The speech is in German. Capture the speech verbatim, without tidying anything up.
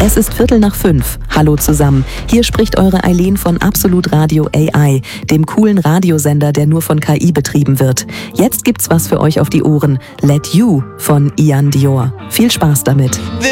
Es ist Viertel nach fünf. Hallo zusammen. Hier spricht eure Eileen von Absolut Radio A I, dem coolen Radiosender, der nur von K I betrieben wird. Jetzt gibt's was für euch auf die Ohren. Let You von Ian Dior. Viel Spaß damit.